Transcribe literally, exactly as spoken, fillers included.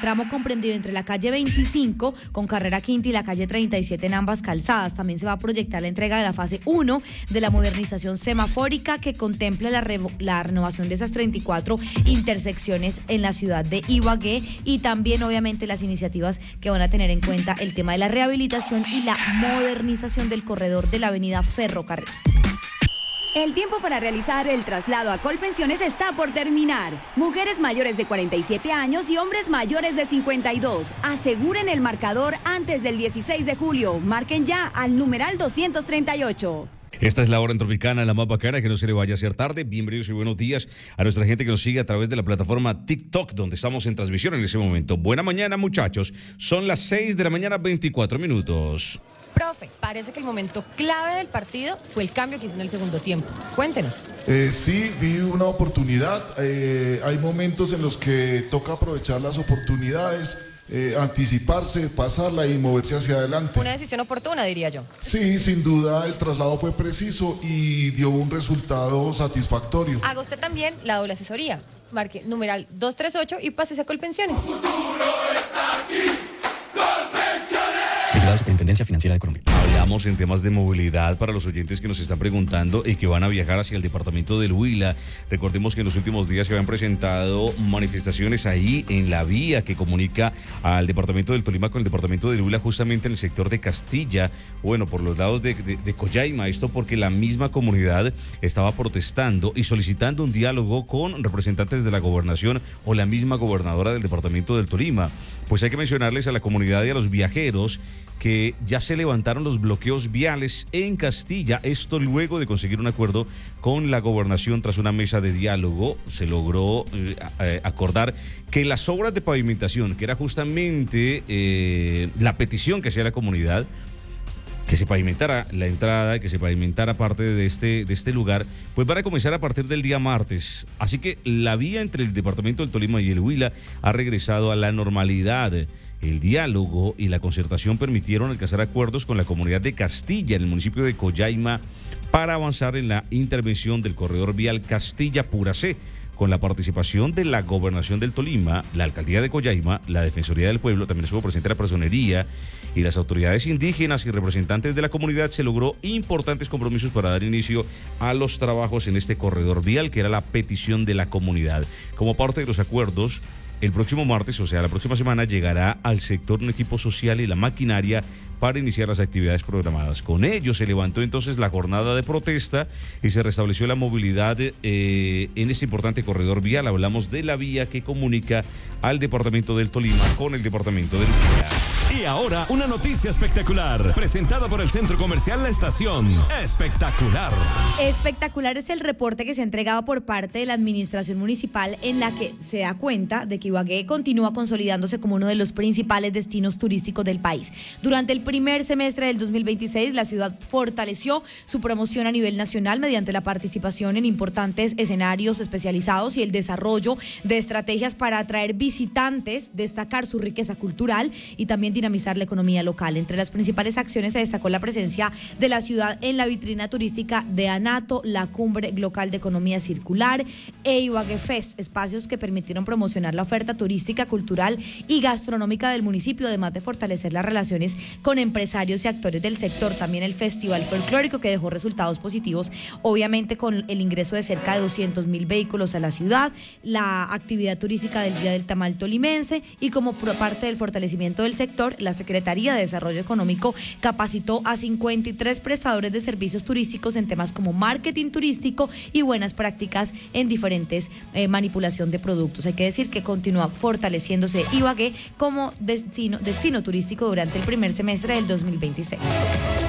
tramo comprendido entre la calle veinticinco con carrera quinta y la calle treinta y siete en ambas calzadas. También se va a proyectar la entrega de la fase uno de la modernización semafórica que contempla la, re la renovación de esas treinta y cuatro intersecciones en la ciudad de Ibagué y también obviamente las iniciativas que van a tener en cuenta el tema de la rehabilitación y la modernización del corredor de la avenida Ferrocarril. El tiempo para realizar el traslado a Colpensiones está por terminar. Mujeres mayores de cuarenta y siete años y hombres mayores de cincuenta y dos. Aseguren el marcador antes del dieciséis de julio. Marquen ya al numeral doscientos treinta y ocho. Esta es la hora en Tropicana, la más bacana, que no se le vaya a hacer tarde. Bienvenidos y buenos días a nuestra gente que nos sigue a través de la plataforma TikTok, donde estamos en transmisión en ese momento. Buena mañana, muchachos. Son las seis de la mañana, veinticuatro minutos. Profe, parece que el momento clave del partido fue el cambio que hizo en el segundo tiempo. Cuéntenos. Eh, sí, vi una oportunidad. Eh, hay momentos en los que toca aprovechar las oportunidades, eh, anticiparse, pasarla y moverse hacia adelante. Una decisión oportuna, diría yo. Sí, sin duda el traslado fue preciso y dio un resultado satisfactorio. Haga usted también la doble asesoría. Marque numeral doscientos treinta y ocho y pásese a Colpensiones. El futuro está aquí. Vigilado Superintendencia Financiera de Colombia. Hablamos en temas de movilidad para los oyentes que nos están preguntando y que van a viajar hacia el departamento del Huila. Recordemos que en los últimos días se habían presentado manifestaciones ahí en la vía que comunica al departamento del Tolima con el departamento del Huila, justamente en el sector de Castilla, bueno, por los lados de, de, de Collaima. Esto porque la misma comunidad estaba protestando y solicitando un diálogo con representantes de la gobernación o la misma gobernadora del departamento del Tolima. Pues hay que mencionarles a la comunidad y a los viajeros que ya se levantaron los bloqueos viales en Castilla. Esto luego de conseguir un acuerdo con la gobernación tras una mesa de diálogo. Se logró eh, acordar que las obras de pavimentación, que era justamente eh, la petición que hacía la comunidad, que se pavimentara la entrada, que se pavimentara parte de este, de este lugar, pues van a comenzar a partir del día martes. Así que la vía entre el departamento del Tolima y el Huila ha regresado a la normalidad. El diálogo y la concertación permitieron alcanzar acuerdos con la comunidad de Castilla en el municipio de Collaima para avanzar en la intervención del corredor vial Castilla-Puracé, con la participación de la Gobernación del Tolima, la Alcaldía de Collaima, la Defensoría del Pueblo, también estuvo presente la Personería y las autoridades indígenas y representantes de la comunidad. Se logró importantes compromisos para dar inicio a los trabajos en este corredor vial, que era la petición de la comunidad. Como parte de los acuerdos, el próximo martes, o sea, la próxima semana, llegará al sector un equipo social y la maquinaria para iniciar las actividades programadas. Con ello se levantó entonces la jornada de protesta y se restableció la movilidad eh, en este importante corredor vial. Hablamos de la vía que comunica al departamento del Tolima con el departamento del Huila. Y ahora, una noticia espectacular, presentada por el Centro Comercial La Estación. Espectacular. Espectacular es el reporte que se ha entregado por parte de la administración municipal, en la que se da cuenta de que Ibagué continúa consolidándose como uno de los principales destinos turísticos del país. Durante el primer semestre del dos mil veintiséis, la ciudad fortaleció su promoción a nivel nacional mediante la participación en importantes escenarios especializados y el desarrollo de estrategias para atraer visitantes, destacar su riqueza cultural y también dinamizar la economía local. Entre las principales acciones se destacó la presencia de la ciudad en la vitrina turística de ANATO, la Cumbre Local de Economía Circular e Ibagué Fest, espacios que permitieron promocionar la oferta turística, cultural y gastronómica del municipio, además de fortalecer las relaciones con empresarios y actores del sector. También el Festival Folclórico, que dejó resultados positivos, obviamente con el ingreso de cerca de doscientos mil vehículos a la ciudad, la actividad turística del Día del Tamal Tolimense, y como parte del fortalecimiento del sector, la Secretaría de Desarrollo Económico capacitó a cincuenta y tres prestadores de servicios turísticos en temas como marketing turístico y buenas prácticas en diferentes eh, manipulación de productos. Hay que decir que continúa fortaleciéndose Ibagué como destino, destino turístico durante el primer semestre del dos mil veintiséis.